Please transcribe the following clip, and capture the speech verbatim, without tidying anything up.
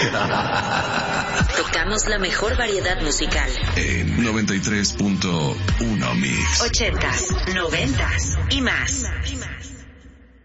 Tocamos la mejor variedad musical. En noventa y tres punto uno Mix. Ochentas, noventas y más. Y más.